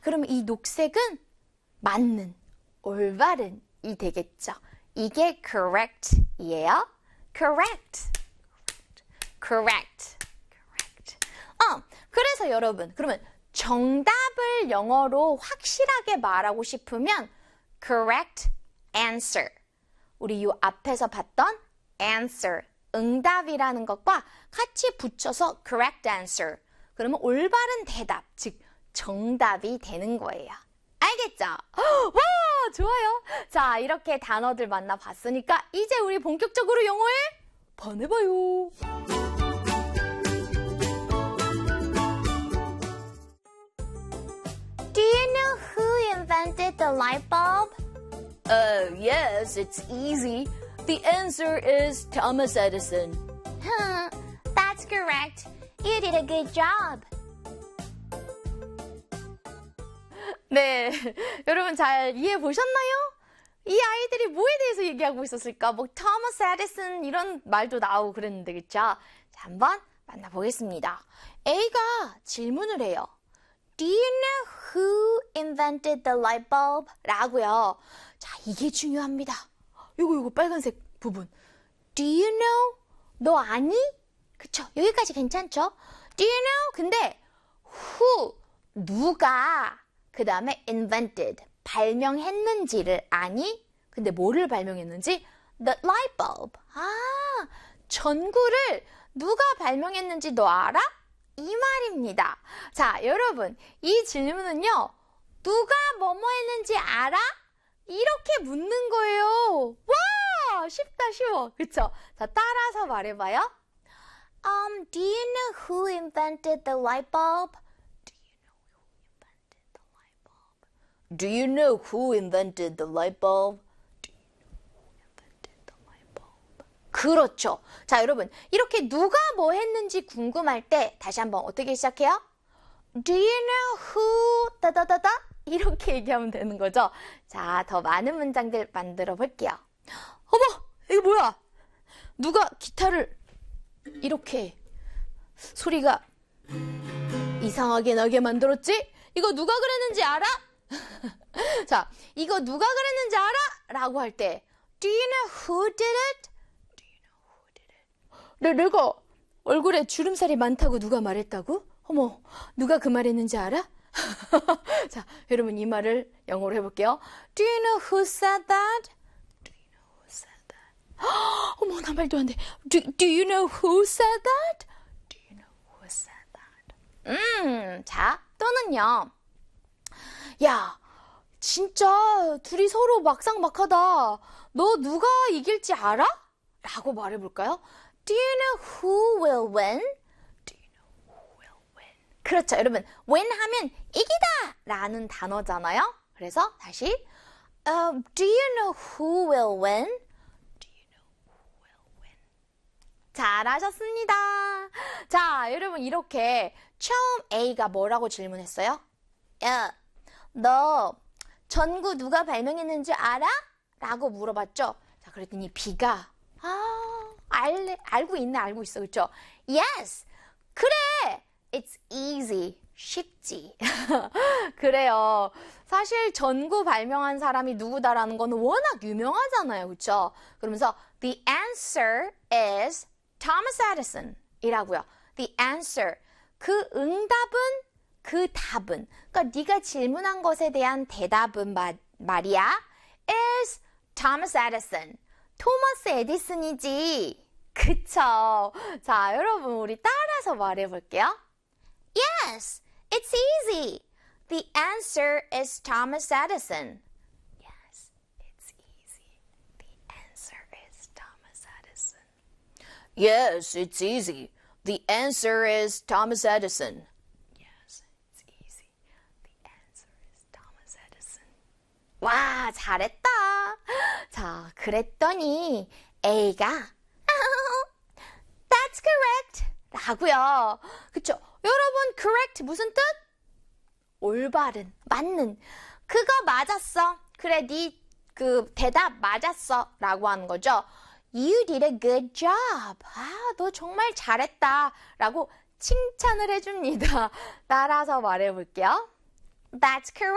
그러면 이 녹색은 맞는, 올바른이 되겠죠. 이게 correct이에요. correct. 그래서 여러분, 그러면 정답을 영어로 확실하게 말하고 싶으면 correct answer. 우리 요 앞에서 봤던 answer, 응답이라는 것과 같이 붙여서 correct answer. 그러면 올바른 대답, 즉 정답이 되는 거예요. 알겠죠? 와, 좋아요. 자, 이렇게 단어들 만나봤으니까 이제 우리 본격적으로 영어에 반해봐요. Do you know who invented the light bulb? Oh, yes, it's easy. The answer is Thomas Edison. That's correct. You did a good job. 네, 여러분 잘 이해해 보셨나요? 이 아이들이 뭐에 대해서 얘기하고 있었을까? 뭐 Thomas Edison 이런 말도 나오고 그랬는데, 그쵸? 자, 한번 만나보겠습니다. A가 질문을 해요. Do you know who invented the light bulb? 라고요. 자, 이게 중요합니다. 요거 빨간색 부분. Do you know? 너 아니? 그쵸? 여기까지 괜찮죠? Do you know? 근데 who, 누가, 그 다음에 invented, 발명했는지를 아니? 근데 뭐를 발명했는지? The light bulb. 전구를 누가 발명했는지 너 알아? 이 말입니다. 자, 여러분, 이 질문은요, 누가 뭐뭐 했는지 알아? 이렇게 묻는 거예요. 와, 쉽다, 쉬워. 그쵸? 자, 따라서 말해봐요. Do you know who invented the light bulb? Do you know who invented the light bulb? 그렇죠. 자, 여러분, 이렇게 누가 뭐 했는지 궁금할 때 다시 한번 어떻게 시작해요? Do you know who 따다다다? 이렇게 얘기하면 되는 거죠. 자, 더 많은 문장들 만들어 볼게요. 어머, 이거 뭐야? 누가 기타를 이렇게 소리가 이상하게 나게 만들었지? 이거 누가 그랬는지 알아? 자, 이거 누가 그랬는지 알아? 라고 할 때 Do you know who did it? 내가 얼굴에 주름살이 많다고 누가 말했다고? 어머, 누가 그 말했는지 알아? 자, 여러분 이 말을 영어로 해볼게요. Do you know who said that? Do you know who said that? 어머, 나 말도 안 돼. Do you know who said that? Do you know who said that? 자, 또는요. 야, 진짜 둘이 서로 막상막하다. 너 누가 이길지 알아? 라고 말해볼까요? Do you know who will win? Do you know who will win? 그렇죠. 여러분, win 하면 이기다 라는 단어잖아요. 그래서 다시 Do you know who will win? Do you know who will win? 잘하셨습니다. 자, 여러분 이렇게 처음 A가 뭐라고 질문했어요? 야, 너 전구 누가 발명했는지 알아? 라고 물어봤죠. 자, 그랬더니 B가 알고 있네, 알고 있어. 그쵸? Yes! 그래! It's easy. 쉽지. 그래요. 사실 전구 발명한 사람이 누구다라는 거는 워낙 유명하잖아요. 그쵸? 그러면서 The answer is Thomas Edison 이라고요. The answer. 그 응답은, 그 답은. 그러니까 네가 질문한 것에 대한 대답은 말이야. is Thomas Edison. 토머스 에디슨이지. 그쵸? 자, 여러분 우리 따라서 말해볼게요. Yes, it's easy. The answer is Thomas Edison. Yes, it's easy. The answer is Thomas Edison. Yes, it's easy. The answer is Thomas Edison. Yes, it's easy. The answer is Thomas Edison. 와, 잘했다. 자, 그랬더니 A가 That's correct 라고요. 그쵸? 여러분, correct 무슨 뜻? 올바른, 맞는. 그거 맞았어. 그래, 네 그 대답 맞았어 라고 하는 거죠. You did a good job. 너 정말 잘했다 라고 칭찬을 해줍니다. 따라서 말해볼게요. That's correct.